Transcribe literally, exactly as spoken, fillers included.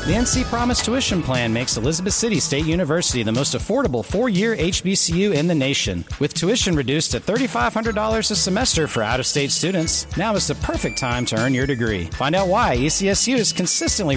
The N C Promise Tuition Plan makes Elizabeth City State University the most affordable four-year H B C U in the nation. With tuition reduced to three thousand five hundred dollars a semester for out-of-state students, now is the perfect time to earn your degree. Find out why E C S U is consistently